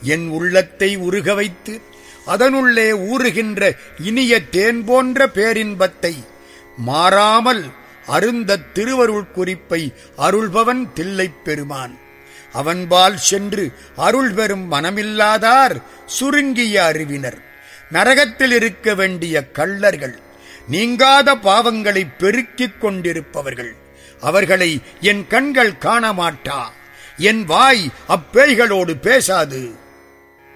என் உள்ளத்தை உருக வைத்து அதனுள்ளே ஊறுகின்ற இனிய தேன் போன்ற பேரின்பத்தை மாறாமல் அருந்தத் திருவருள் குறிப்பை அருள்பவன் தில்லைப் பெருமான். அவன்பால் சென்று அருள் பெறும் மனமில்லாதார் சுருங்கிய அறிவினர், நரகத்தில் இருக்க வேண்டிய கள்ளர்கள், நீங்காத பாவங்களை பெருக்கிக் கொண்டிருப்பவர்கள். அவர்களை என் கண்கள் காணமாட்டா, என் வாய் அப்பேய்களோடு பேசாது.